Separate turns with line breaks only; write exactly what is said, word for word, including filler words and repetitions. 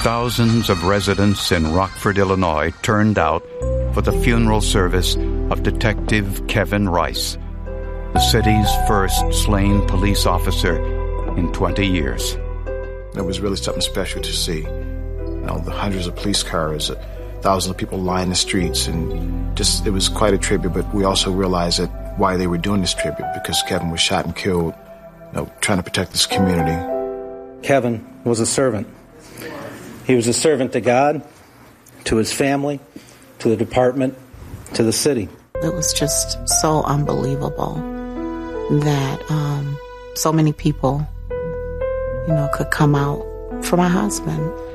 thousands of residents in Rockford, Illinois, turned out for the funeral service of Detective Kevin Rice, the city's first slain police officer in twenty years.
It was really something special to see. You know, the hundreds of police cars, thousands of people lining the streets, and just, it was quite a tribute, but we also realized that why they were doing this tribute, because Kevin was shot and killed, you know, trying to protect this community.
Kevin was a servant. He was a servant to God, to his family, to the department, to the city.
It was just so unbelievable that um, so many people, you know, could come out for my husband.